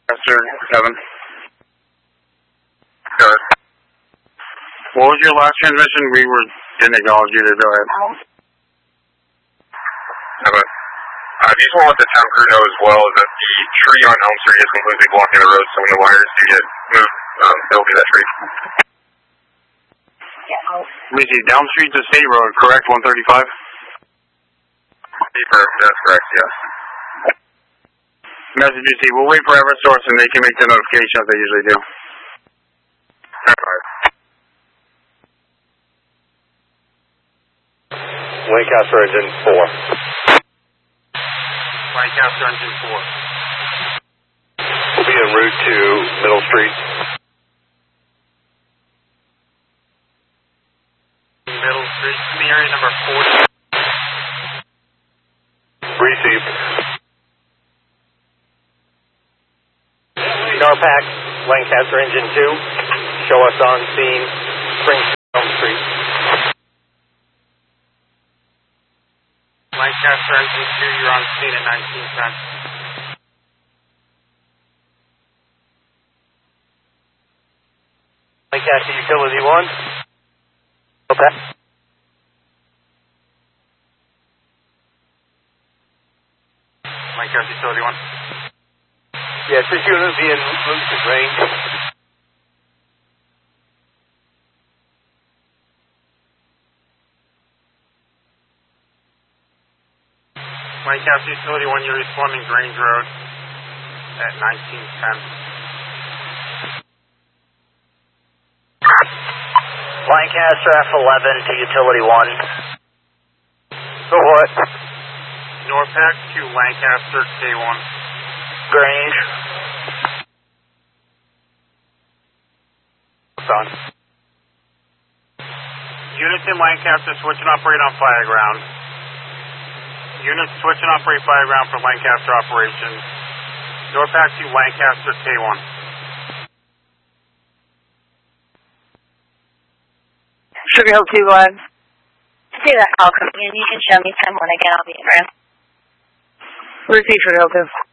Lancaster 7. Good. What was your last transmission? We didn't acknowledge you to go ahead. I just want to let the town crew know as well that the tree on Elm Street is completely blocking the road, so when the wires do get moved, they'll be that tree. Let me see, down street to State Road, correct, 135? That's correct, yes. Message received. We'll wait for Eversource and they can make the notification as they usually do. Lancaster engine 4. Lancaster engine 4. We'll be en route to Middle Street. Middle Street, area number 40. Received. NARPAC, Lancaster engine 2. Show us on scene, Springfield Elm Street. Lancaster engine 2, you're on scene at 1910. Lancaster utility 1. Okay. Lancaster utility 1. Yes, this unit will be in Lucid range. Lancaster utility 1, you're responding Grange Road at 1910. Lancaster F11 to utility 1. So what? NORPAC to Lancaster K1. Grange. Son. Units in Lancaster, switch and operate on fire ground. Units switch and operate fire ground for Lancaster operations. NORPAC to Lancaster K1. Sugar Hill 2, go ahead. See that call coming in. You can show me time when I get on the ramp. Repeat Sugar Hill 2.